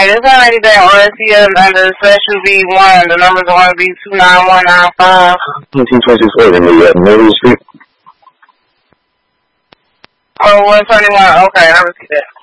Alright, it's already been RCS under Special B1. The numbers are going to be 29195. 1924 in the Murray Street. Oh, 121. Okay, I received that.